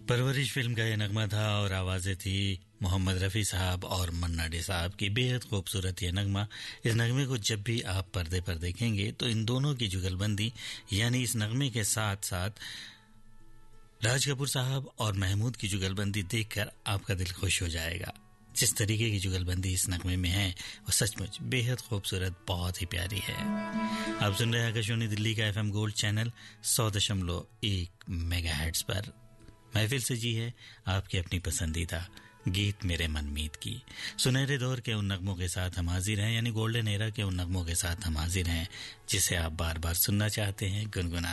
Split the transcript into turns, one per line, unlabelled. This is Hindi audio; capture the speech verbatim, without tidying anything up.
परवरिश फिल्म का ये नगमा था और आवाज़ें थी मोहम्मद रफ़ी साहब और मन्ना डे साहब की। बेहद खूबसूरत ये नगमा। इस नगमे को जब भी आप पर्दे पर देखेंगे तो इन दोनों की जुगलबंदी यानी इस नगमे के साथ साथ राज कपूर साहब और महमूद की जुगलबंदी देखकर आपका दिल खुश हो जाएगा। जिस तरीके की जुगलबंदी इस नगमे में है वो सचमुच बेहद खूबसूरत, बहुत ही प्यारी है। आप सुन रहे हैं आकाशवाणी दिल्ली का एफएम गोल्ड चैनल सौ दशमलव एक मेगाहर्ट्ज पर। महफिल से जी है आपकी अपनी पसंदीदा गीत मेरे मनमीत की। सुनहरे दौर के उन नगमों के साथ हम हाजिर हैं, यानी गोल्डन एरा के उन नगमों के साथ हम हाजिर हैं जिसे आप बार बार सुनना चाहते हैं, गुनगुना